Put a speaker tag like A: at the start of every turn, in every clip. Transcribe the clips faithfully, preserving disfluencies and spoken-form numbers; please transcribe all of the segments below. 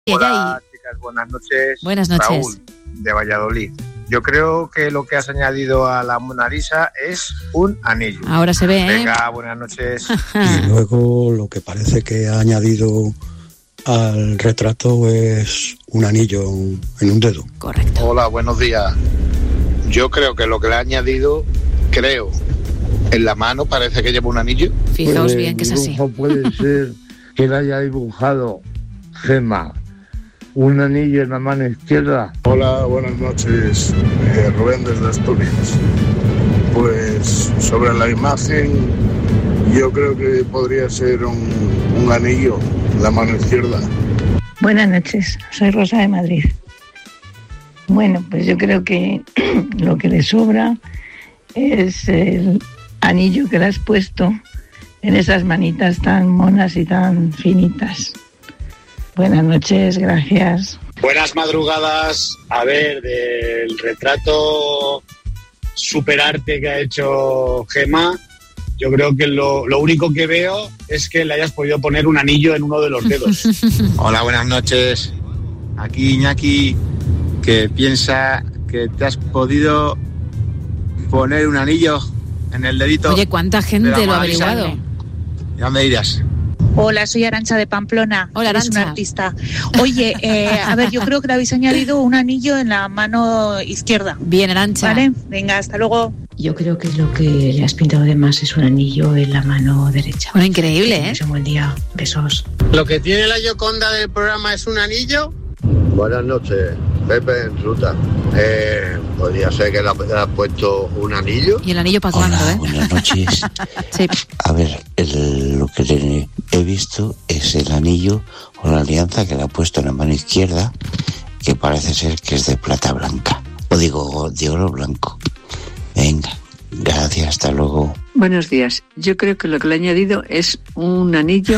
A: Hola, chicas, buenas noches.
B: Buenas noches.
A: Raúl, de Valladolid. Yo creo que lo que has añadido a la Mona Lisa es un anillo.
B: Ahora se ve, ¿eh?
A: Venga, buenas noches.
C: Y luego lo que parece que ha añadido al retrato es un anillo en un dedo.
B: Correcto.
D: Hola, buenos días. Yo creo que lo que le ha añadido, creo, en la mano parece que lleva un anillo.
B: Fijaos bien que es así.
E: Puede ser que le haya dibujado Gemma un anillo en la mano izquierda.
F: Hola, buenas noches, eh, Rubén desde Asturias. Pues sobre la imagen, yo creo que podría ser un, un anillo en la mano izquierda.
G: Buenas noches, soy Rosa de Madrid. Bueno, pues yo creo que lo que le sobra es el anillo que le has puesto en esas manitas tan monas y tan finitas. Buenas noches, gracias.
H: Buenas madrugadas. A ver, del retrato superarte que ha hecho Gemma, yo creo que lo, lo único que veo es que le hayas podido poner un anillo en uno de los dedos.
D: Hola, buenas noches. Aquí Iñaki, que piensa que te has podido poner un anillo en el dedito.
B: Oye, ¿cuánta gente lo ha averiguado?
D: Ya me dirás.
I: Hola, soy Arantxa de Pamplona.
B: Hola,
I: Eres
B: Arantxa.
I: una artista. Oye, eh, a ver, yo creo que le habéis añadido un anillo en la mano izquierda.
B: Bien, Arantxa.
I: Vale, venga, hasta luego.
J: Yo creo que lo que le has pintado de más es un anillo en la mano derecha.
B: Bueno, increíble, ¿eh?
J: Un buen día. Besos.
H: ¿Lo que tiene la Gioconda del programa es un anillo?
K: Buenas noches, Pepe en ruta. Eh, podría ser que le ha puesto un anillo.
B: ¿Y el anillo para cuándo, eh?
L: Buenas noches.
B: Sí.
L: A ver, el, lo que le he visto es el anillo o la alianza que le ha puesto en la mano izquierda, que parece ser que es de plata blanca. O digo, de oro blanco. Venga, gracias, hasta luego.
M: Buenos días. Yo creo que lo que le he añadido es un anillo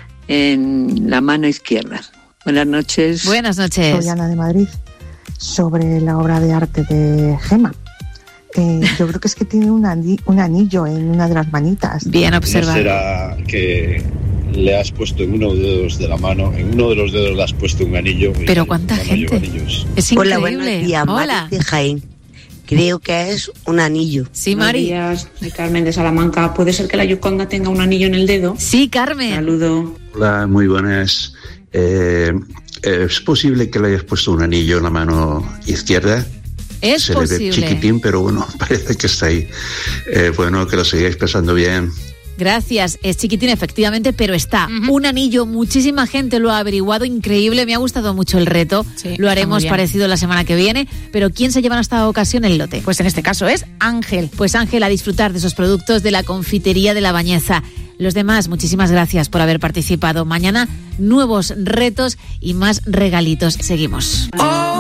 M: en la mano izquierda. Buenas noches.
B: Buenas noches.
N: Soy Ana de Madrid. Sobre la obra de arte de Gemma. Eh, yo creo que es que tiene un, ani- un anillo en una de las manitas.
B: Bien observado.
O: ¿No será que le has puesto en uno de los dedos de la mano, en uno de los dedos le has puesto un anillo?
B: Pero cuánta gente. Es increíble.
P: Hola, buenos días.
B: Hola.
P: Mari de Jaén. Creo que es un anillo.
B: Sí, Mari.
J: Buenos días, soy Carmen de Salamanca. ¿Puede ser que la Gioconda tenga un anillo en el dedo?
B: Sí, Carmen.
J: Saludo.
Q: Hola, muy buenas. Eh, ¿Es posible que le hayas puesto un anillo en la mano izquierda?
B: Es
Q: Se
B: posible.
Q: le ve chiquitín, pero bueno, parece que está ahí. Eh, bueno, que lo sigáis pasando bien.
B: Gracias, es chiquitín efectivamente, pero está. Uh-huh. Un anillo, muchísima gente lo ha averiguado, increíble, me ha gustado mucho el reto. Sí, lo haremos parecido la semana que viene, pero ¿quién se lleva en esta ocasión el lote?
R: Pues en este caso es Ángel.
B: Pues Ángel, a disfrutar de esos productos de la confitería de La Bañeza. Los demás, muchísimas gracias por haber participado. Mañana, nuevos retos y más regalitos. Seguimos. Oh.